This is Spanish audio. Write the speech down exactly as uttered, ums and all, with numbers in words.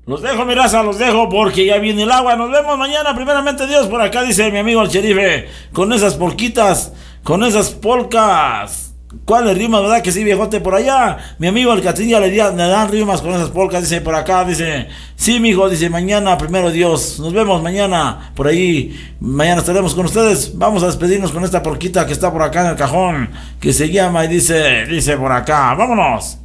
Los dejo, mi raza, los dejo porque ya viene el agua. Nos vemos mañana, primeramente Dios. Por acá dice mi amigo el sherife, con esas polquitas, con esas polcas. ¿Cuáles rimas, verdad que sí, viejote? Por allá, mi amigo el Catilla le, le dan rimas con esas polcas. Dice por acá, dice, sí, mijo, dice, mañana, primero Dios. Nos vemos mañana, por ahí. Mañana estaremos con ustedes. Vamos a despedirnos con esta polquita que está por acá en el cajón, que se llama y dice, dice por acá, vámonos.